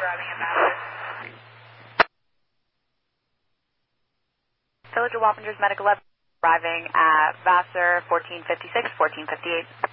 Village of Wappingers Medical Lab arriving at Vassar 1456, 1458.